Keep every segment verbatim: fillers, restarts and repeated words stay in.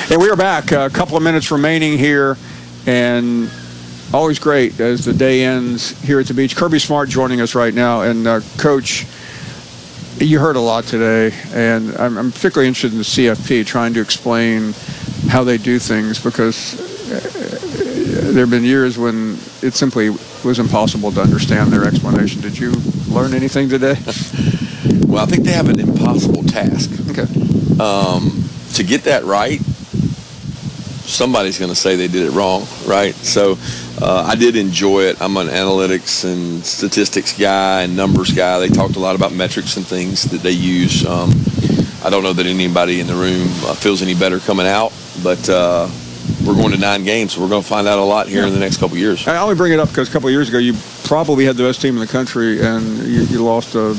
And we are back. A couple of minutes remaining here, and always great as the day ends here at the beach. Kirby Smart joining us right now. And, uh, Coach, you heard a lot today, and I'm, I'm particularly interested in the C F P trying to explain how they do things, because there have been years when it simply was impossible to understand their explanation. Did you learn anything today? Well, I think they have an impossible task. Okay. Um, to get that right, somebody's going to say they did it wrong, right? So uh, I did enjoy it. I'm an analytics and statistics guy and numbers guy. They talked a lot about metrics and things that they use. Um, I don't know that anybody in the room uh, feels any better coming out, but uh, we're going to nine games, so we're going to find out a lot here yeah. in the next couple of years. I only bring it up because a couple of years ago you probably had the best team in the country, and you, you lost a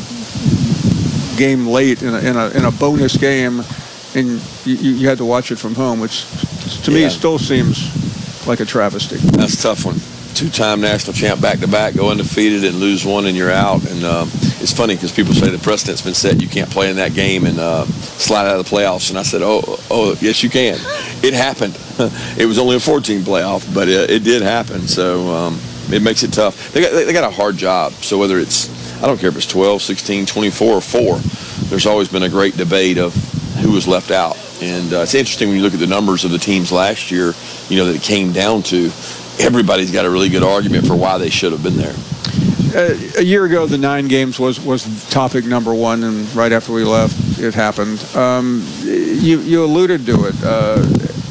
game late in a, in a, in a bonus game, and you, you had to watch it from home, which to yeah. me still seems like a travesty. That's a tough one. Two-time national champ back-to-back, go undefeated and lose one and you're out. And um, it's funny because people say the precedent's been set. You can't play in that game and uh, slide out of the playoffs. And I said, oh, oh, yes, you can. It happened. It was only a four-team playoff, but it, it did happen. So um, it makes it tough. They got, they got a hard job. So whether it's, I don't care if it's twelve, sixteen, twenty-four, or four, there's always been a great debate of who was left out. And uh, it's interesting when you look at the numbers of the teams last year, you know, that it came down to. Everybody's got a really good argument for why they should have been there. Uh, a year ago, the nine games was, was topic number one, and right after we left, it happened. Um, you, you alluded to it. Uh,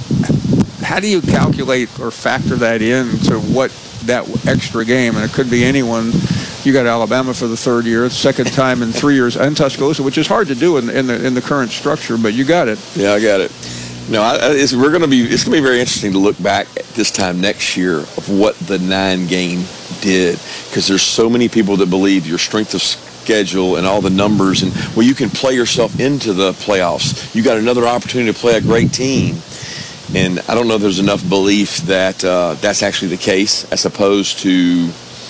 how do you calculate or factor that in to what that extra game, and it could be anyone. You got Alabama for the third year, second time in three years, and Tuscaloosa, which is hard to do in, in the in the current structure, but you got it. Yeah, I got it. No, I, it's, we're going to be. It's going to be very interesting to look back at this time next year of what the nine game did, because there's so many people that believe your strength of schedule and all the numbers, and well, you can play yourself into the playoffs. You got another opportunity to play a great team, and I don't know if there's enough belief that uh, that's actually the case, as opposed to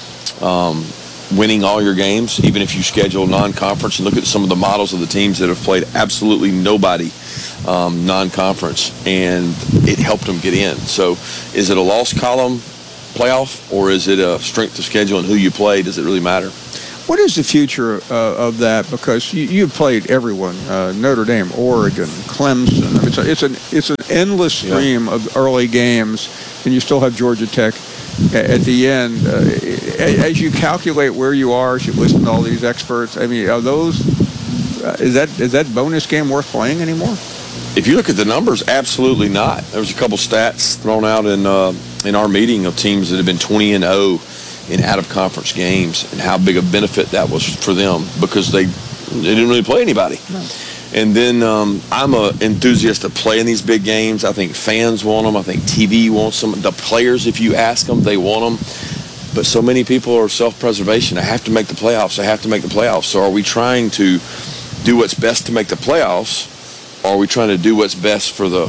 um, winning all your games, even if you schedule non-conference. And look at some of the models of the teams that have played absolutely nobody. Um, non-conference, and it helped them get in. So is it a loss column playoff, or is it a strength of schedule and who you play? Does it really matter? What is the future uh, of that? Because you, you've played everyone, uh, Notre Dame, Oregon, Clemson. I mean, it's, a, it's, an, it's an endless stream yeah. of early games, and you still have Georgia Tech at the end. Uh, as you calculate where you are, as you listen to all these experts, I mean, are those, uh, is that is that bonus game worth playing anymore? If you look at the numbers, absolutely not. There was a couple stats thrown out in uh, in our meeting of teams that have been twenty and oh in out-of-conference games, and how big a benefit that was for them, because they they didn't really play anybody. No. And then um, I'm an enthusiast of playing these big games. I think fans want them. I think T V wants them. The players, if you ask them, they want them. But so many people are self-preservation. I have to make the playoffs. I have to make the playoffs. So are we trying to do what's best to make the playoffs? Or are we trying to do what's best for the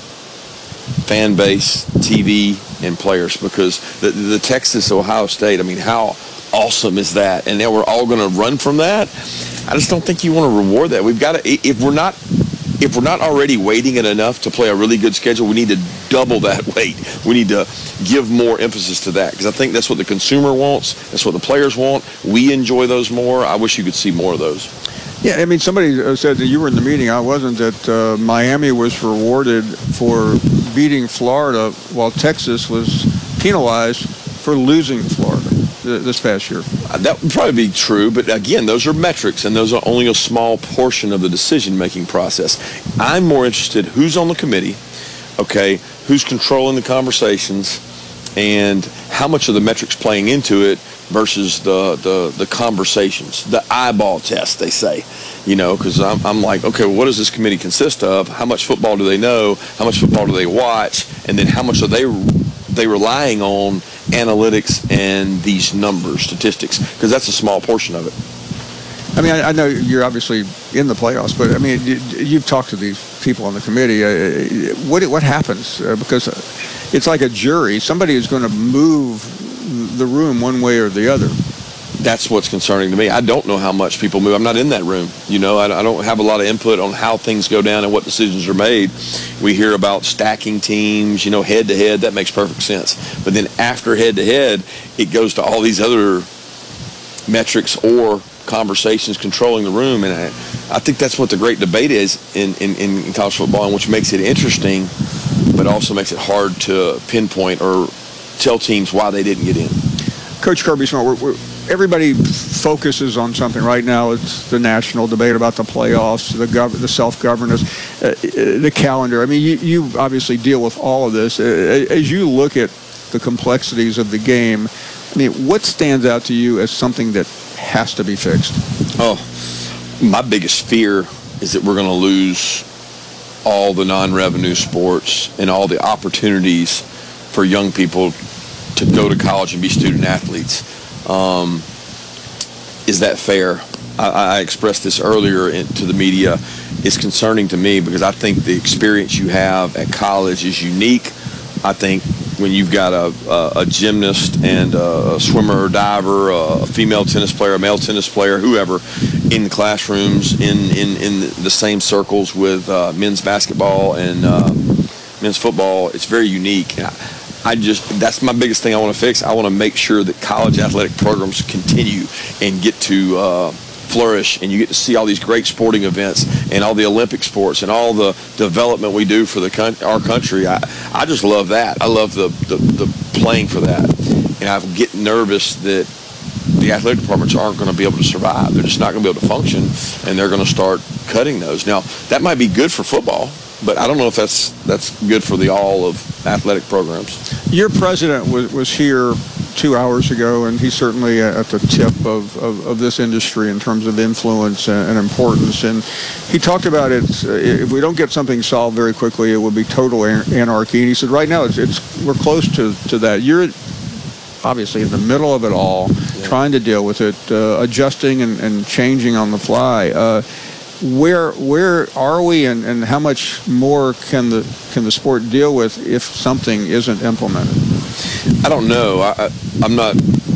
fan base, T V, and players? Because the, the Texas-Ohio State, I mean, how awesome is that? And then we're all going to run from that? I just don't think you want to reward that. We've got to, if we're not, if we're not already weighting it enough to play a really good schedule, we need to double that weight. We need to give more emphasis to that, because I think that's what the consumer wants. That's what the players want. We enjoy those more. I wish you could see more of those. Yeah, I mean, somebody said that you were in the meeting. I wasn't. That uh, Miami was rewarded for beating Florida, while Texas was penalized for losing Florida this past year. That would probably be true, but again, those are metrics, and those are only a small portion of the decision-making process. I'm more interested who's on the committee, okay, who's controlling the conversations, and how much of the metrics playing into it versus the, the, the conversations, the eyeball test, they say, you know, because I'm, I'm like, okay, well, what does this committee consist of? How much football do they know? How much football do they watch? And then how much are they they relying on analytics and these numbers, statistics? Because that's a small portion of it. I mean, I, I know you're obviously in the playoffs, but I mean, you, you've talked to these people on the committee. Uh, what what happens? Uh, because it's like a jury. Somebody is going to move the room one way or the other. that's what's concerning to me. I don't know how much people move. I'm not in that room. You know, I, I don't have a lot of input on how things go down and what decisions are made. We hear about stacking teams, you know, head-to-head. That makes perfect sense. But then after head-to-head, it goes to all these other metrics or conversations controlling the room. And I, I think that's what the great debate is in, in, in college football, and which makes it interesting, but also makes it hard to pinpoint or tell teams why they didn't get in. Coach Kirby Smart, we're, we're, everybody focuses on something right now. It's the national debate about the playoffs, the gov- the self-governance, uh, the calendar. I mean, you, you obviously deal with all of this. Uh, as you look at the complexities of the game, I mean, what stands out to you as something that has to be fixed? Oh, my biggest fear is that we're going to lose all the non-revenue sports and all the opportunities for young people to go to college and be student athletes. Um, is that fair? I, I expressed this earlier in, to the media. It's concerning to me because I think the experience you have at college is unique. I think when you've got a, a, a gymnast and a swimmer or diver, a female tennis player, a male tennis player, whoever, in classrooms, in, in, in the same circles with uh, men's basketball and uh, men's football, it's very unique. And I, I just, that's my biggest thing I want to fix. I want to make sure that college athletic programs continue and get to uh, flourish, and you get to see all these great sporting events and all the Olympic sports and all the development we do for the con- our country. I, I just love that. I love the, the, the playing for that. And I get nervous that the athletic departments aren't going to be able to survive. They're just not going to be able to function, and they're going to start cutting those. Now, that might be good for football, but I don't know if that's that's good for the all of athletic programs. Your president was, was here two hours ago, and he's certainly at the tip of, of, of this industry in terms of influence and, and importance. And he talked about it, uh, if we don't get something solved very quickly, it would be total anarchy. And he said right now it's, it's we're close to, to that. You're obviously in the middle of it all, yeah. trying to deal with it, uh, adjusting and, and changing on the fly. Uh, Where where are we, and, and how much more can the can the sport deal with if something isn't implemented? I don't know. I, I, I'm not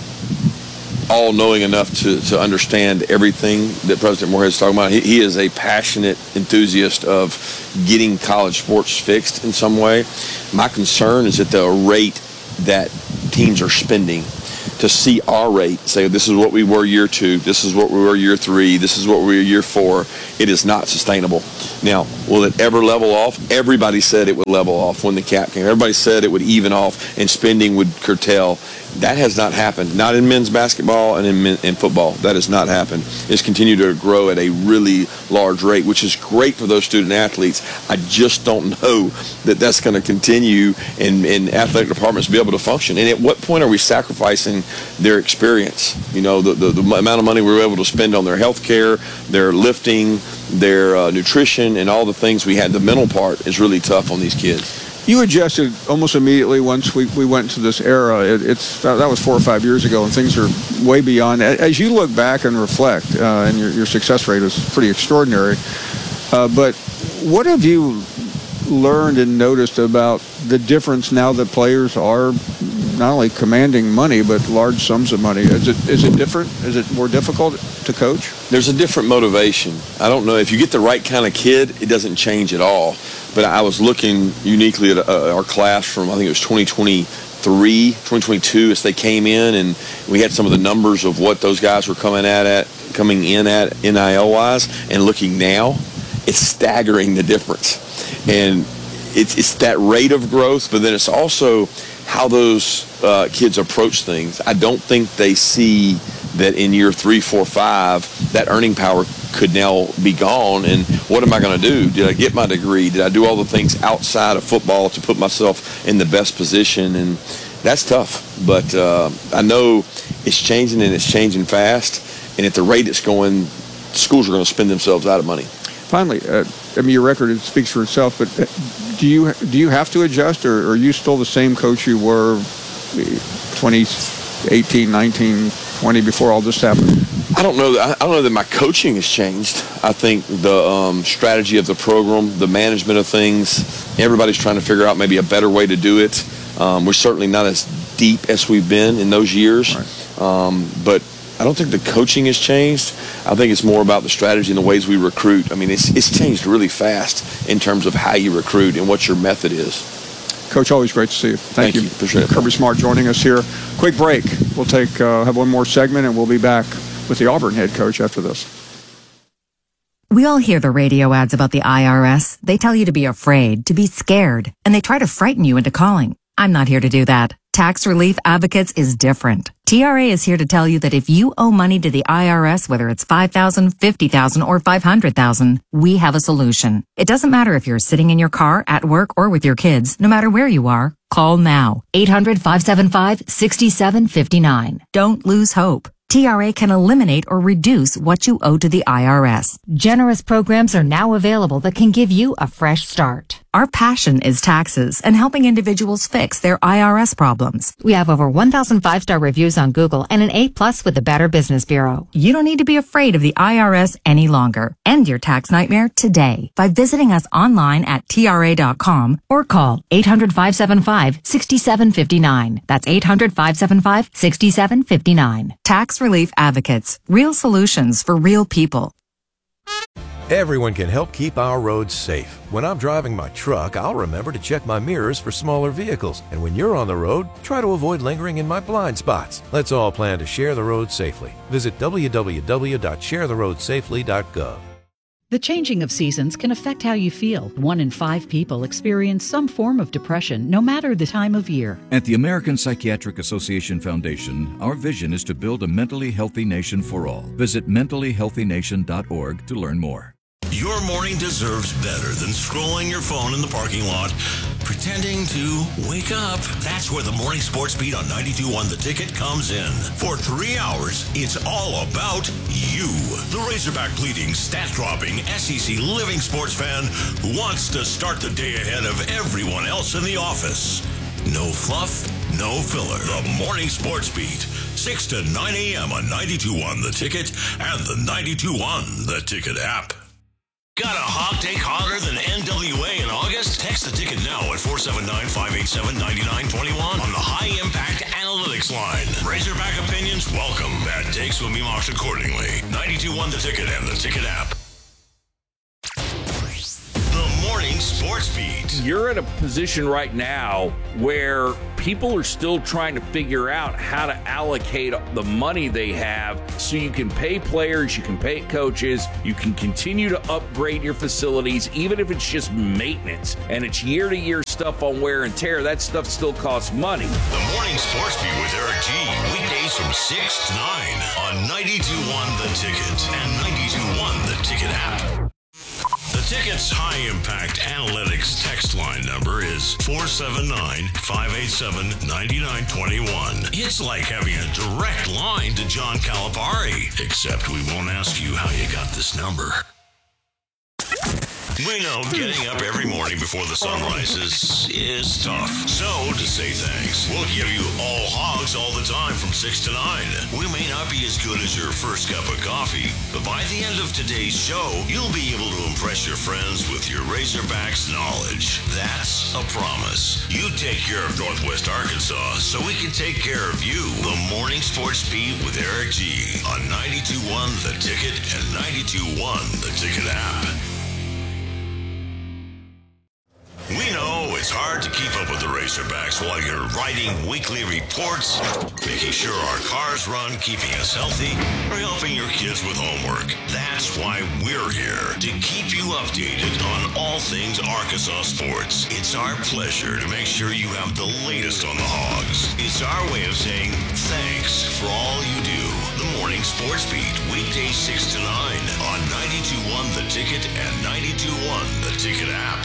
all-knowing enough to, to understand everything that President Moorhead's talking about. He, he is a passionate enthusiast of getting college sports fixed in some way. My concern is at the rate that teams are spending. To see our rate, say this is what we were year two, this is what we were year three, this is what we were year four, it is not sustainable. Now, will it ever level off? Everybody said it would level off when the cap came. Everybody said it would even off and spending would curtail. That has not happened. Not in men's basketball and in, men, in football. That has not happened. It's continued to grow at a really large rate, which is great for those student athletes. I just don't know that that's going to continue and, and athletic departments be able to function. And at what point are we sacrificing their experience? You know, the, the, the amount of money we were able to spend on their health care, their lifting, their uh, nutrition, and all the things we had. The mental part is really tough on these kids. You adjusted almost immediately once we, we went into this era. It, it's that was four or five years ago, and things are way beyond. As you look back and reflect, uh, and your, your success rate is pretty extraordinary, uh, but what have you learned and noticed about the difference now that players are not only commanding money but large sums of money? Is it is it different? Is it more difficult to coach? There's a different motivation. I don't know. If you get the right kind of kid, it doesn't change at all. But I was looking uniquely at uh, our class from, I think it was twenty twenty-three, twenty twenty-two, as they came in, and we had some of the numbers of what those guys were coming at, at coming in at N I L-wise, and looking now, it's staggering the difference. And it's, it's that rate of growth, but then it's also how those uh, kids approach things. I don't think they see that in year three, four, five, that earning power could now be gone, and what am I going to do? Did I get my degree? Did I do all the things outside of football to put myself in the best position? And that's tough, but uh, I know it's changing, and it's changing fast, and at the rate it's going, schools are going to spend themselves out of money. Finally, uh, I mean, your record, it speaks for itself, but do you do you have to adjust, or, or are you still the same coach you were twenty eighteen, nineteen, twenty before all this happened? I don't know. I don't know that my coaching has changed. I think the um, strategy of the program, the management of things, everybody's trying to figure out maybe a better way to do it. Um, we're certainly not as deep as we've been in those years, right. um, but I don't think the coaching has changed. I think it's more about the strategy and the ways we recruit. I mean, it's it's changed really fast in terms of how you recruit and what your method is. Coach, always great to see you. Thank, Thank you. you. Appreciate it. Kirby Smart joining us here. Quick break. We'll take uh, have one more segment, and we'll be back with the Auburn head coach after this. We all hear the radio ads about the I R S. They tell you to be afraid, to be scared, and they try to frighten you into calling. I'm not here to do that. Tax Relief Advocates is different. T R A is here to tell you that if you owe money to the I R S, whether it's five thousand dollars, fifty thousand dollars, or five hundred thousand dollars, we have a solution. It doesn't matter if you're sitting in your car, at work, or with your kids. No matter where you are, call now. eight hundred, five seven five, six seven five nine. Don't lose hope. T R A can eliminate or reduce what you owe to the I R S. Generous programs are now available that can give you a fresh start. Our passion is taxes and helping individuals fix their I R S problems. We have over one thousand five-star reviews on Google and an A plus with the Better Business Bureau. You don't need to be afraid of the I R S any longer. End your tax nightmare today by visiting us online at T R A dot com or call eight hundred, five seven five, six seven five nine. That's eight hundred, five seven five, six seven five nine. Tax Relief Advocates. Real solutions for real people. Everyone can help keep our roads safe. When I'm driving my truck, I'll remember to check my mirrors for smaller vehicles. And when you're on the road, try to avoid lingering in my blind spots. Let's all plan to share the road safely. Visit w w w dot share the road safely dot gov. The changing of seasons can affect how you feel. One in five people experience some form of depression, no matter the time of year. At the American Psychiatric Association Foundation, our vision is to build a mentally healthy nation for all. Visit mentally healthy nation dot org to learn more. Your morning deserves better than scrolling your phone in the parking lot, pretending to wake up. That's where the Morning Sports Beat on ninety-two point one The Ticket comes in. For three hours, it's all about you. The Razorback bleeding, stat-dropping, S E C living sports fan who wants to start the day ahead of everyone else in the office. No fluff, no filler. The Morning Sports Beat, six to nine a.m. on ninety-two point one The Ticket and the ninety-two point one The Ticket app. Got a hog take hotter than N W A in August? Text the ticket now at four seven nine, five eight seven, nine nine two one on the High Impact Analytics line. Razorback opinions welcome. Bad takes will be marked accordingly. ninety-two point one The Ticket and the Ticket app. The Morning Sports Beat. You're at a position right now where people are still trying to figure out how to allocate the money they have so you can pay players, you can pay coaches, you can continue to upgrade your facilities, even if it's just maintenance and it's year-to-year stuff on wear and tear. That stuff still costs money. The Morning Sports Beat with Eric G. Weekdays from six to nine on ninety-two point one The Ticket and ninety-two point one The Ticket app. The Ticket's High Impact Analytics text line number is four seven nine, five eight seven, nine nine two one. It's like having a direct line to John Calipari, except we won't ask you how you got this number. We know getting up every morning before the sun rises is tough. So, to say thanks, we'll give you all hogs all the time from six to nine. We may not be as good as your first cup of coffee, but by the end of today's show, you'll be able to impress your friends with your Razorbacks knowledge. That's a promise. You take care of Northwest Arkansas so we can take care of you. The Morning Sports Beat with Eric G. on ninety-two point one The Ticket and ninety-two point one The Ticket app. We know it's hard to keep up with the Razorbacks while you're writing weekly reports, making sure our cars run, keeping us healthy, or helping your kids with homework. That's why we're here, to keep you updated on all things Arkansas sports. It's our pleasure to make sure you have the latest on the Hogs. It's our way of saying thanks for all you do. The Morning Sports Beat, weekdays six to nine on ninety-two point one The Ticket and ninety-two point one The Ticket app.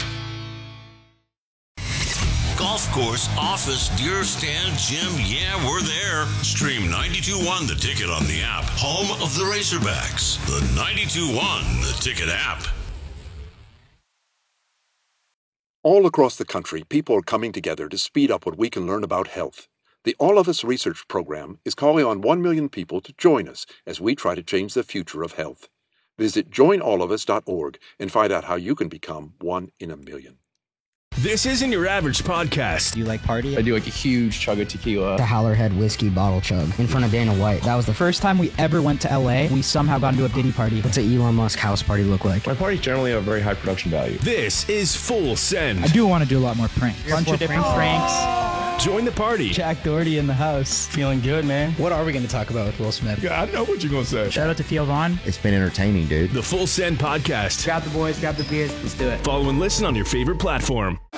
Golf course, office, deer stand, gym, yeah, we're there. Stream ninety-two point one The Ticket on the app. Home of the Razorbacks. The ninety-two point one The Ticket app. All across the country, people are coming together to speed up what we can learn about health. The All of Us Research Program is calling on one million people to join us as we try to change the future of health. Visit join all of us dot org and find out how you can become one in a million. This isn't your average podcast. Do you like party? I do like a huge chug of tequila. The Howlerhead whiskey bottle chug in front of Dana White. That was the first time we ever went to L A. We somehow got into a Diddy party. What's an Elon Musk house party look like? My parties generally have very high production value. This is Full Send. I do want to do a lot more pranks. A bunch of different pranks. pranks. Join the party. Jack Doherty in the house. Feeling good, man. What are we going to talk about with Will Smith? Yeah, I know what you're going to say. Shout out to Theo Vaughn. It's been entertaining, dude. The Full Send podcast. Grab the boys, grab the beers. Let's do it. Follow and listen on your favorite platform.